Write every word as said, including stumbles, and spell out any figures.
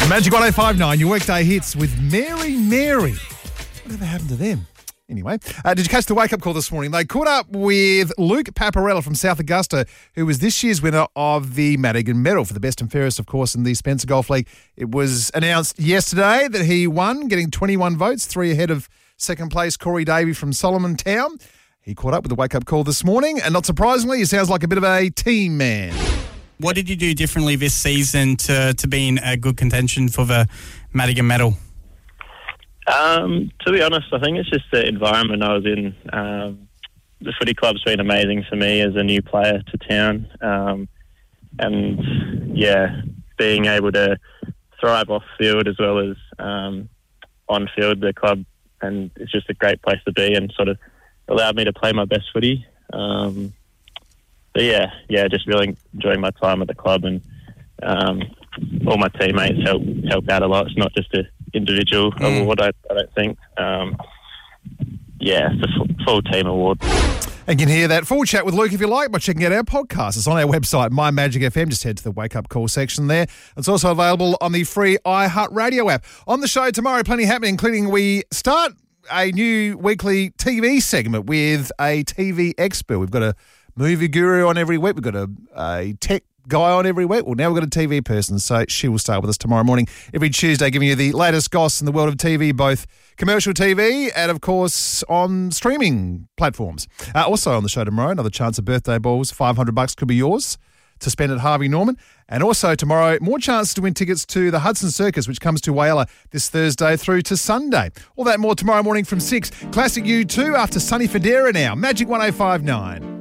Magic one oh five nine, your weekday hits with Mary Mary. Whatever happened to them? Anyway, uh, did you catch the wake-up call this morning? They caught up with Luke Paparella from South Augusta, who was this year's winner of the Madigan Medal for the best and fairest, of course, in the Spencer Golf League. It was announced yesterday that he won, getting twenty-one votes, three ahead of second place Corey Davey from Solomon Town. He caught up with the wake-up call this morning, and not surprisingly, he sounds like a bit of a team man. What did you do differently this season to, to be in a good contention for the Madigan Medal? Um, to be honest, I think it's just the environment I was in. Um, the footy club's been amazing for me as a new player to town. Um, and, yeah, being able to thrive off field as well as um, on field, the club, and it's just a great place to be and sort of allowed me to play my best footy. Um, but, yeah, yeah, just really enjoying my time at the club, and um, all my teammates help help out a lot. It's not just a individual mm. award, I, I don't think. Um, yeah, it's a full, full team award. And you can hear that full chat with Luke if you like by checking out our podcast. It's on our website, My Magic F M. Just head to the wake-up call section there. It's also available on the free iHeartRadio app. On the show tomorrow, plenty happening, including we start a new weekly T V segment with a T V expert. We've got a movie guru on every week. We've got a, a tech guy on every week. Well, now we've got a T V person, so she will start with us tomorrow morning, every Tuesday, giving you the latest goss in the world of T V, both commercial T V and, of course, on streaming platforms. Uh, also on the show tomorrow, another chance of birthday balls. five hundred bucks could be yours to spend at Harvey Norman. And also tomorrow, more chances to win tickets to the Hudson Circus, which comes to Whyalla this Thursday through to Sunday. All that more tomorrow morning from six. Classic U two after Sunny Federa now. Magic one oh five nine.